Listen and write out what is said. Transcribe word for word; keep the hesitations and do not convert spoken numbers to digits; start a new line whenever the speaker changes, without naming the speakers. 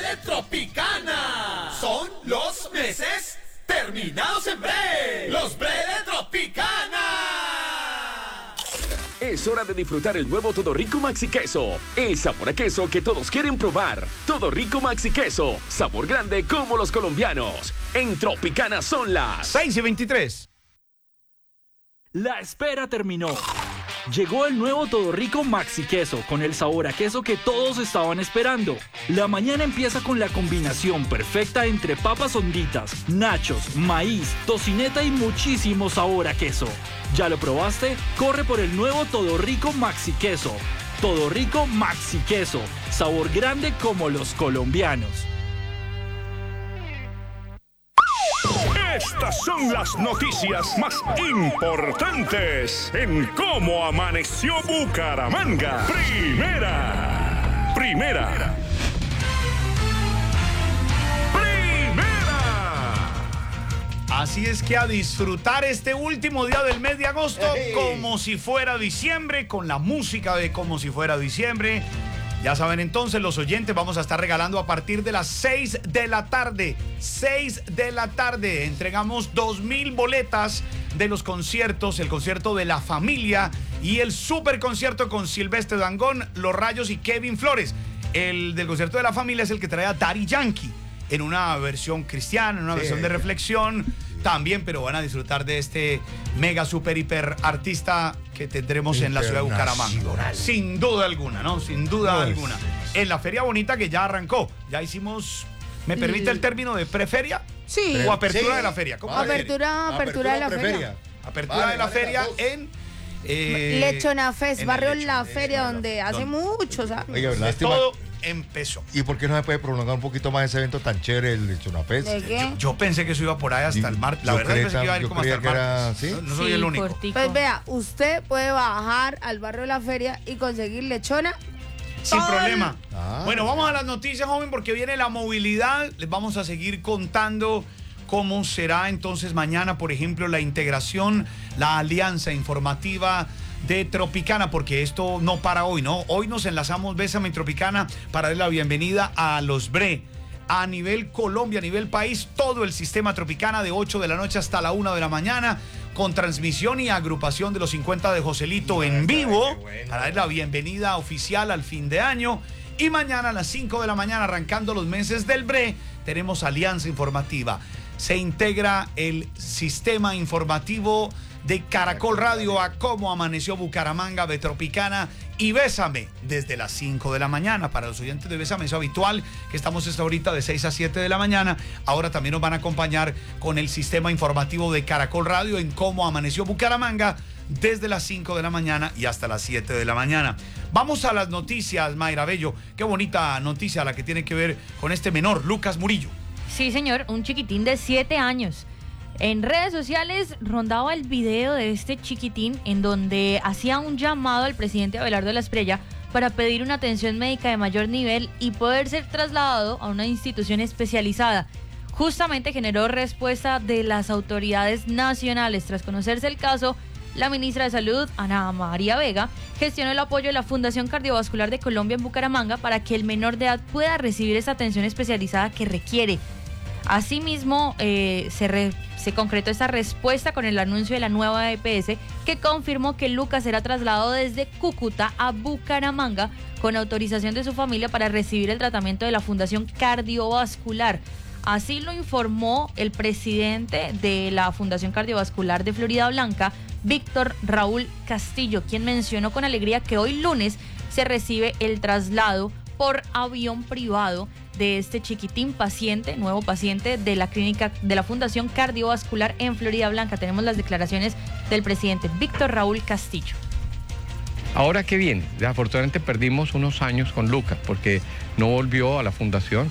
de Tropicana. Son los meses terminados en bre. Los bre de Tropicana.
Es hora de disfrutar el nuevo Todo Rico Maxi Queso. El sabor a queso que todos quieren probar. Todo Rico Maxi Queso. Sabor grande como los colombianos. En Tropicana son las
seis y veintitrés.
La espera terminó. Llegó el nuevo Todo Rico Maxi Queso con el sabor a queso que todos estaban esperando. La mañana empieza con la combinación perfecta entre papas honditas, nachos, maíz, tocineta y muchísimo sabor a queso. ¿Ya lo probaste? Corre por el nuevo Todo Rico Maxi Queso. Todo Rico Maxi Queso. Sabor grande como los colombianos.
Estas son las noticias más importantes en Cómo Amaneció Bucaramanga. Primera. Primera. Primera.
Así es que a disfrutar este último día del mes de agosto como si fuera diciembre, con la música de como si fuera diciembre. Ya saben entonces, los oyentes, vamos a estar regalando a partir de las seis de la tarde. seis de la tarde. Entregamos dos mil boletas de los conciertos, el concierto de La Familia y el super concierto con Silvestre Dangond, Los Rayos y Kevin Flores. El del concierto de La Familia es el que trae a Daddy Yankee en una versión cristiana, en una sí, versión de reflexión también, pero van a disfrutar de este mega super hiper artista que tendremos en la ciudad de Bucaramanga. Sin duda alguna, ¿no? Sin duda no alguna. Es. En la Feria Bonita que ya arrancó. Ya hicimos, ¿me permite el término de preferia?
Sí.
¿O apertura
sí.
de la feria? ¿Cómo
apertura, apertura, apertura de la
preferia.
feria.
Apertura
vale,
de la
vale,
feria en...
Eh, Lechona Fest, barrio La Feria, donde hace muchos años.
Oiga, lástima.
Todo empezó.
¿Y por qué no se puede prolongar un poquito más ese evento tan chévere, el Lechona Fest?
¿De qué?
Yo, yo pensé que eso iba por ahí hasta el martes. La
yo
verdad
creía,
pensé que iba a ir como hasta el martes.
Era, ¿sí?
No, no soy
sí,
el único.
Cortico. Pues vea, usted puede bajar al barrio de La Feria y conseguir lechona
sin
todo
problema.
El...
Ah, bueno, vamos a las noticias, joven, porque viene la movilidad. Les vamos a seguir contando cómo será entonces mañana, por ejemplo, la integración, la alianza informativa de Tropicana, porque esto no para hoy, ¿no? Hoy nos enlazamos Bésame Tropicana para dar la bienvenida a los Bre. A nivel Colombia, a nivel país, todo el sistema Tropicana de ocho de la noche hasta la una de la mañana, con transmisión y agrupación de los cincuenta de Joselito en vivo, para dar la bienvenida oficial al fin de año. Y mañana a las cinco de la mañana, arrancando los meses del Bre, tenemos alianza informativa. Se integra el sistema informativo de Caracol Radio a Cómo Amaneció Bucaramanga, de Tropicana y Bésame desde las cinco de la mañana. Para los oyentes de Bésame es habitual que estamos esta horita de seis a siete de la mañana. Ahora también nos van a acompañar con el sistema informativo de Caracol Radio en Cómo Amaneció Bucaramanga desde las cinco de la mañana y hasta las siete de la mañana. Vamos a las noticias, Mayra Bello. Qué bonita noticia la que tiene que ver con este menor, Lucas Murillo.
Sí, señor, un chiquitín de siete años. En redes sociales rondaba el video de este chiquitín en donde hacía un llamado al presidente Abelardo de la Espriella para pedir una atención médica de mayor nivel y poder ser trasladado a una institución especializada. Justamente generó respuesta de las autoridades nacionales. Tras conocerse el caso, la ministra de Salud, Ana María Vega, gestionó el apoyo de la Fundación Cardiovascular de Colombia en Bucaramanga para que el menor de edad pueda recibir esa atención especializada que requiere. Asimismo, eh, se, re, se concretó esta respuesta con el anuncio de la nueva E P S que confirmó que Lucas será trasladado desde Cúcuta a Bucaramanga con autorización de su familia para recibir el tratamiento de la Fundación Cardiovascular. Así lo informó el presidente de la Fundación Cardiovascular de Florida Blanca, Víctor Raúl Castillo, quien mencionó con alegría que hoy lunes se recibe el traslado por avión privado de este chiquitín paciente, nuevo paciente de la clínica de la Fundación Cardiovascular en Florida Blanca. Tenemos las declaraciones del presidente Víctor Raúl Castillo.
Ahora qué bien, afortunadamente perdimos unos años con Lucas porque no volvió a la fundación.